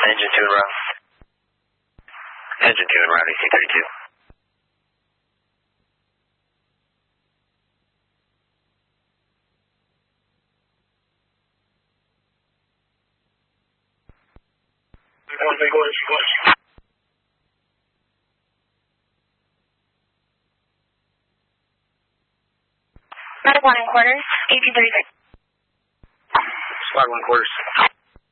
Engine 2 en route. Engine 2 en route, EC32. Big orders. Squad 1 in quarters, EC36. Squad 1 quarters.